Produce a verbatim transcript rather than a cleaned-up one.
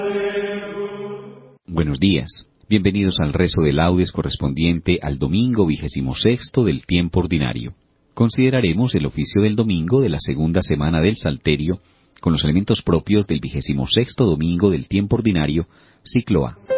Buenos días. Bienvenidos al rezo de laudes correspondiente al domingo vigésimo sexto del tiempo ordinario. Consideraremos el oficio del domingo de la segunda semana del Salterio con los elementos propios del vigésimo sexto domingo del tiempo ordinario, ciclo A.